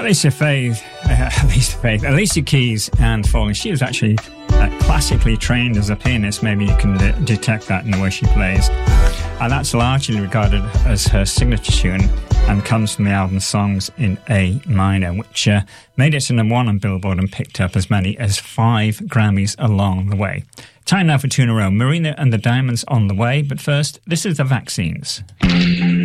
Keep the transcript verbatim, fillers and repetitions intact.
Alicia Faith, uh, Alicia Faith, Alicia Keys and Falling. She was actually uh, classically trained as a pianist. Maybe you can de- detect that in the way she plays. And that's largely regarded as her signature tune and comes from the album Songs in A Minor, which uh, made it to number one on Billboard and picked up as many as five Grammys along the way. Time now for two in a row. Marina and the Diamonds on the way, but first, this is the Vaccines.